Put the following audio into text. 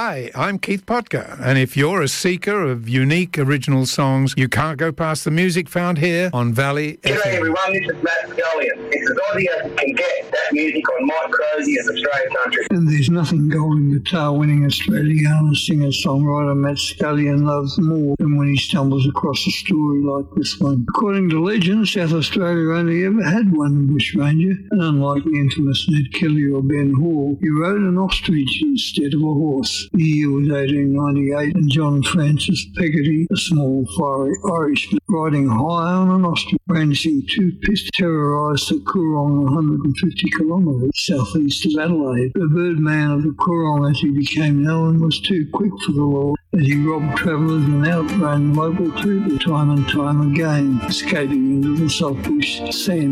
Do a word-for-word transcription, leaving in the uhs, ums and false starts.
Hi, I'm Keith Potker, and if you're a seeker of unique original songs, you can't go past the music found here on Valley G'day F M. everyone, this is Matt Scullion. It's as Aussie as you can get. That music on Mike Crosey's Australia Country. And there's nothing golden guitar-winning Australian singer-songwriter Matt Scullion loves more than when he stumbles across a story like this one. According to legend, South Australia only ever had one bushranger, and unlike the infamous Ned Kelly or Ben Hall, he rode an ostrich instead of a horse. The year was eighteen ninety-eight, and John Francis Peggotty, a small, fiery Irishman, riding high on an ostrich, brandishing two pistols, terrorised the Coorong one hundred fifty kilometres southeast of Adelaide. The Birdman of the Coorong, as he became known, was too quick for the law, as he robbed travellers and outran local troopers time and time again, escaping into the saltbush sand